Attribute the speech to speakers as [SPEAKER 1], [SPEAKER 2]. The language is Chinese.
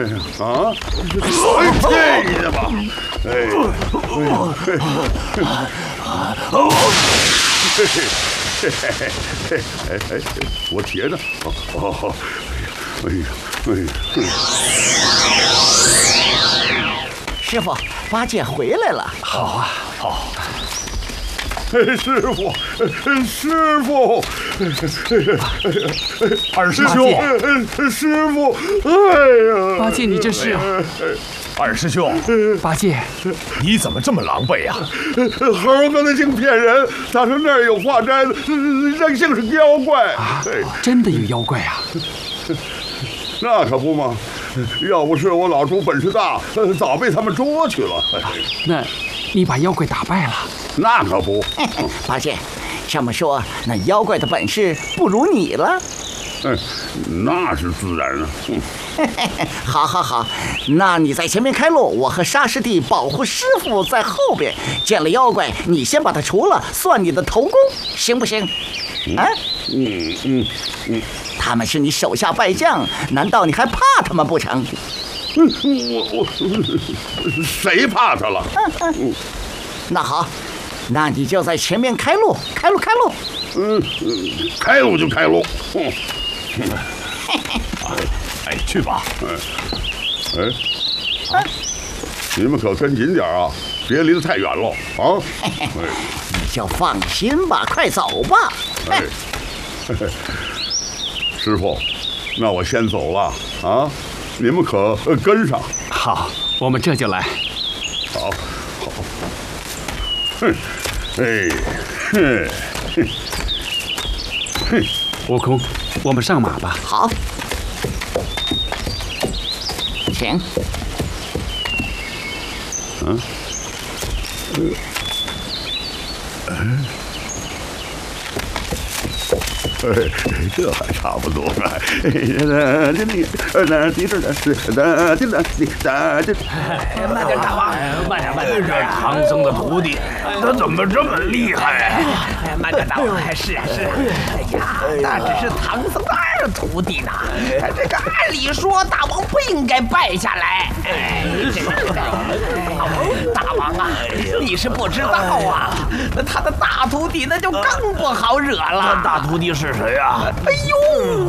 [SPEAKER 1] 啊！这个吧，我铁呢？哦，
[SPEAKER 2] 师傅，八戒回来了。
[SPEAKER 3] 好啊，好。
[SPEAKER 1] 师傅，师傅，
[SPEAKER 3] 二师兄，
[SPEAKER 1] 师傅，哎呀！
[SPEAKER 4] 八戒，你这是？
[SPEAKER 3] 二师兄，
[SPEAKER 4] 八戒，
[SPEAKER 3] 你怎么这么狼狈啊？
[SPEAKER 1] 猴刚才竟骗人，他说那儿有化斋子，那竟是妖怪啊！
[SPEAKER 4] 真的有妖怪啊？
[SPEAKER 1] 那可不嘛，要不是我老猪本事大，早被他们捉去了。
[SPEAKER 4] 那，你把妖怪打败了？
[SPEAKER 1] 那可不。
[SPEAKER 2] 八戒，这么说，那妖怪的本事不如你了？
[SPEAKER 1] 那是自然啊。
[SPEAKER 2] 好，好，好，那你在前面开路，我和沙师弟保护师傅在后边。见了妖怪，你先把他除了，算你的头功，行不行？啊？他们是你手下败将，难道你还怕他们不成？
[SPEAKER 1] 我谁怕他了？
[SPEAKER 2] 那好，那你就在前面开路，开路。
[SPEAKER 1] 开路就开路。
[SPEAKER 3] 哎，去吧。
[SPEAKER 1] 你们可跟紧点啊，别离得太远了啊！
[SPEAKER 2] 你就放心吧，快走吧。
[SPEAKER 1] 师傅，那我先走了啊，你们可跟上。
[SPEAKER 4] 好，我们这就来。
[SPEAKER 1] 好。
[SPEAKER 4] 悟空，我们上马吧。
[SPEAKER 2] 好，请。
[SPEAKER 1] 这还差不多。
[SPEAKER 5] 慢点，大王，慢点。
[SPEAKER 3] 这唐僧的徒弟，他怎么这么厉害？
[SPEAKER 5] 慢点，大王。是。哎呀，那只是唐僧的二徒弟呢。这个按理说，大王不应该败下来。大王啊，你是不知道啊，那他的大徒弟那就更不好惹了。
[SPEAKER 3] 大徒弟是谁啊？
[SPEAKER 5] 哎呦！